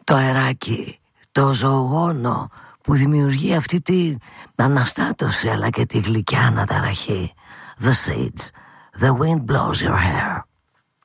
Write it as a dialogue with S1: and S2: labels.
S1: το αεράκι, το ζωογόνο που δημιουργεί αυτή τη αναστάτωση αλλά και τη γλυκιά αναταραχή. The seeds, the wind blows your hair.